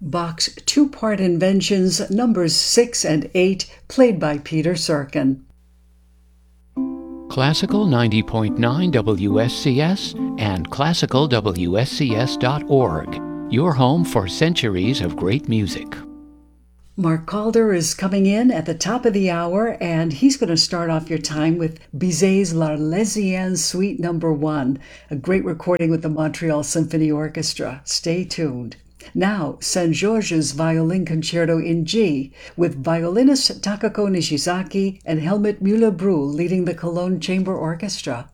Bach's two-part inventions, numbers 6 and 8, played by Peter Serkin. Classical 90.9 WSCS and classicalwscs.org, your home for centuries of great music. Mark Calder is coming in at the top of the hour, and he's going to start off your time with Bizet's L'Arlésienne Suite No. 1, a great recording with the Montreal Symphony Orchestra. Stay tuned. Now, Saint-Georges Violin Concerto in G, with violinist Takako Nishizaki and Helmut Müller-Brühl leading the Cologne Chamber Orchestra.